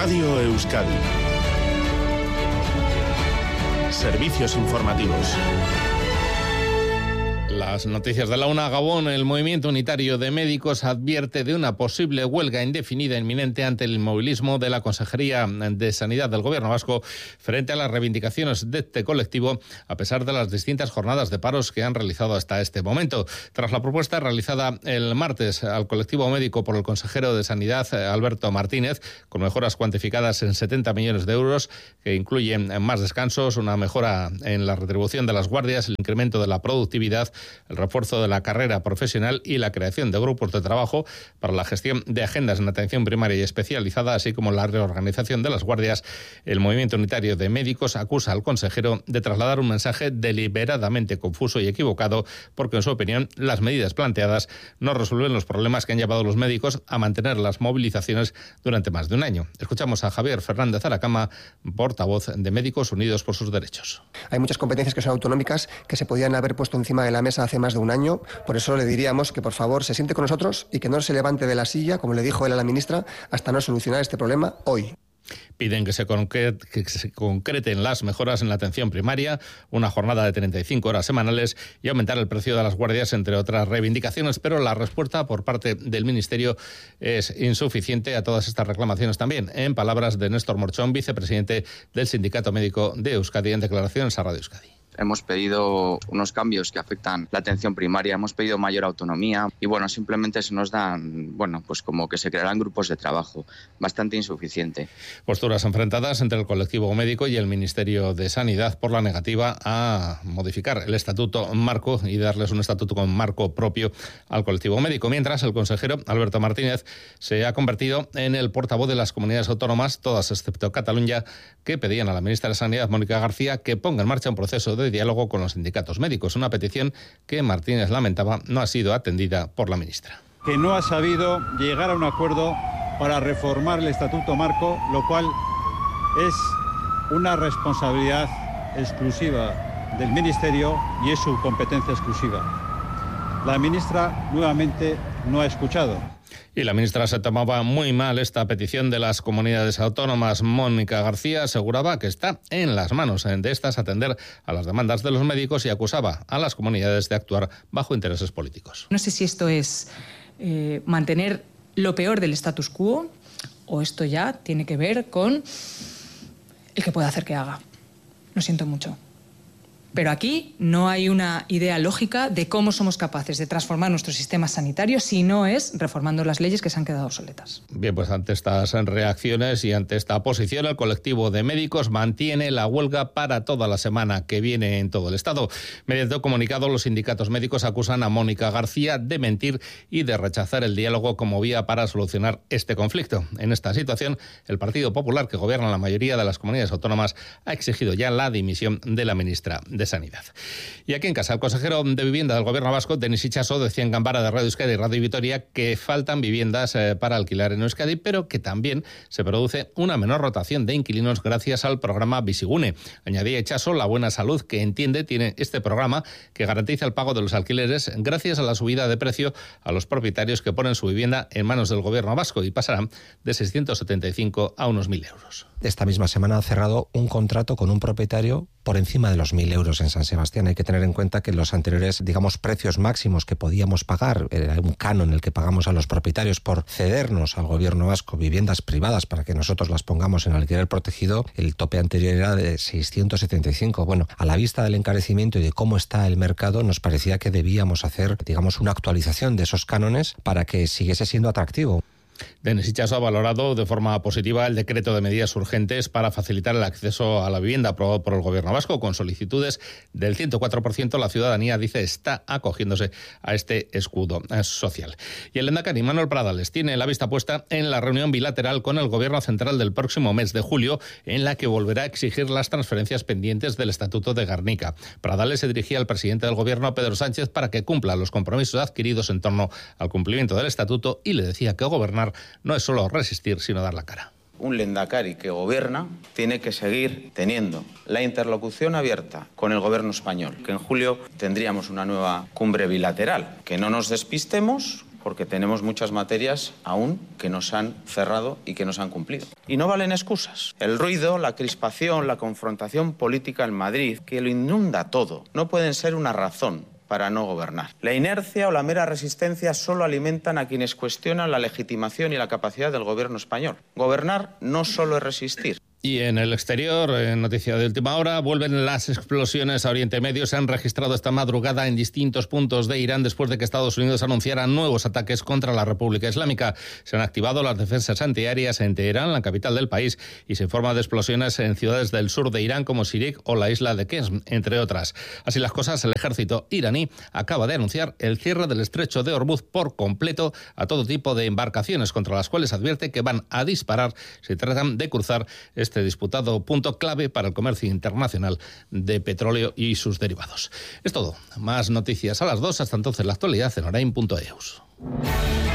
Radio Euskadi. Servicios informativos. Las noticias de la una. Gabón. El Movimiento Unitario de Médicos advierte de una posible huelga indefinida inminente ante el inmovilismo de la Consejería de Sanidad del Gobierno vasco frente a las reivindicaciones de este colectivo, a pesar de las distintas jornadas de paros que han realizado hasta este momento. Tras la propuesta realizada el martes al colectivo médico por el consejero de Sanidad, Alberto Martínez, con mejoras cuantificadas en 70 millones de euros, que incluyen más descansos, una mejora en la retribución de las guardias, el incremento de la productividad, el refuerzo de la carrera profesional y la creación de grupos de trabajo para la gestión de agendas en atención primaria y especializada, así como la reorganización de las guardias. El Movimiento Unitario de Médicos acusa al consejero de trasladar un mensaje deliberadamente confuso y equivocado, porque en su opinión las medidas planteadas no resuelven los problemas que han llevado a los médicos a mantener las movilizaciones durante más de un año. Escuchamos a Javier Fernández Aracama, portavoz de Médicos Unidos por sus Derechos. Hay muchas competencias que son autonómicas que se podían haber puesto encima de la mesa hace más de un año. Por eso le diríamos que por favor se siente con nosotros y que no se levante de la silla, como le dijo él a la ministra, hasta no solucionar este problema hoy. Piden que se concreten las mejoras en la atención primaria, una jornada de 35 horas semanales y aumentar el precio de las guardias, entre otras reivindicaciones, pero la respuesta por parte del Ministerio es insuficiente a todas estas reclamaciones también, en palabras de Néstor Morchón, vicepresidente del Sindicato Médico de Euskadi, en declaraciones a Radio Euskadi. Hemos pedido unos cambios que afectan la atención primaria, hemos pedido mayor autonomía y simplemente se nos dan, pues como que se crearán grupos de trabajo, bastante insuficiente. Posturas enfrentadas entre el colectivo médico y el Ministerio de Sanidad por la negativa a modificar el estatuto marco y darles un estatuto con marco propio al colectivo médico. Mientras, el consejero Alberto Martínez se ha convertido en el portavoz de las comunidades autónomas, todas excepto Cataluña, que pedían a la ministra de Sanidad, Mónica García, que ponga en marcha un proceso de diálogo con los sindicatos médicos, una petición que Martínez lamentaba no ha sido atendida por la ministra. Que no ha sabido llegar a un acuerdo para reformar el Estatuto Marco, lo cual es una responsabilidad exclusiva del Ministerio y es su competencia exclusiva. La ministra nuevamente no ha escuchado. Y la ministra se tomaba muy mal esta petición de las comunidades autónomas. Mónica García aseguraba que está en las manos de estas atender a las demandas de los médicos y acusaba a las comunidades de actuar bajo intereses políticos. No sé si esto es mantener lo peor del status quo o esto ya tiene que ver con el que puede hacer que haga. Lo siento mucho. Pero aquí no hay una idea lógica de cómo somos capaces de transformar nuestro sistema sanitario si no es reformando las leyes que se han quedado obsoletas. Bien, pues ante estas reacciones y ante esta posición, el colectivo de médicos mantiene la huelga para toda la semana que viene en todo el Estado. Mediante un comunicado, los sindicatos médicos acusan a Mónica García de mentir y de rechazar el diálogo como vía para solucionar este conflicto. En esta situación, el Partido Popular, que gobierna la mayoría de las comunidades autónomas, ha exigido ya la dimisión de la ministra de Sanidad. Y aquí en casa, el consejero de Vivienda del Gobierno vasco, Denis Itxaso, decía en Gambara de Radio Euskadi y Radio Vitoria que faltan viviendas para alquilar en Euskadi, pero que también se produce una menor rotación de inquilinos gracias al programa Bizigune. Añadía Itxaso la buena salud que entiende tiene este programa, que garantiza el pago de los alquileres gracias a la subida de precio a los propietarios que ponen su vivienda en manos del Gobierno vasco y pasarán de 675 a unos 1.000 euros. Esta misma semana ha cerrado un contrato con un propietario por encima de los 1.000 euros en San Sebastián. Hay que tener en cuenta que los anteriores, precios máximos que podíamos pagar, era un canon el que pagamos a los propietarios por cedernos al Gobierno vasco viviendas privadas para que nosotros las pongamos en alquiler protegido. El tope anterior era de 675. Bueno, a la vista del encarecimiento y de cómo está el mercado, nos parecía que debíamos hacer, una actualización de esos cánones para que siguiese siendo atractivo. Denis Itxaso ha valorado de forma positiva el decreto de medidas urgentes para facilitar el acceso a la vivienda aprobado por el Gobierno vasco. Con solicitudes del 104%, la ciudadanía, dice, está acogiéndose a este escudo social. Y el lehendakari Manuel Pradales tiene la vista puesta en la reunión bilateral con el Gobierno central del próximo mes de julio, en la que volverá a exigir las transferencias pendientes del Estatuto de Gernika. Pradales se dirigía al presidente del Gobierno, Pedro Sánchez, para que cumpla los compromisos adquiridos en torno al cumplimiento del Estatuto y le decía que gobernar no es solo resistir, sino dar la cara. Un lehendakari que gobierna tiene que seguir teniendo la interlocución abierta con el Gobierno español, que en julio tendríamos una nueva cumbre bilateral. Que no nos despistemos, porque tenemos muchas materias aún que nos han cerrado y que nos han cumplido. Y no valen excusas. El ruido, la crispación, la confrontación política en Madrid, que lo inunda todo, no pueden ser una razón para no gobernar. La inercia o la mera resistencia solo alimentan a quienes cuestionan la legitimación y la capacidad del gobierno español. Gobernar no solo es resistir. Y en el exterior, en noticia de última hora, vuelven las explosiones a Oriente Medio. Se han registrado esta madrugada en distintos puntos de Irán después de que Estados Unidos anunciara nuevos ataques contra la República Islámica. Se han activado las defensas antiaéreas en Teherán, la capital del país, y se informa de explosiones en ciudades del sur de Irán como Sirik o la isla de Qeshm, entre otras. Así las cosas, el ejército iraní acaba de anunciar el cierre del estrecho de Hormuz por completo a todo tipo de embarcaciones, contra las cuales advierte que van a disparar si tratan de cruzar este disputado punto clave para el comercio internacional de petróleo y sus derivados. Es todo. Más noticias a las 2. Hasta entonces, la actualidad en Orain.eus.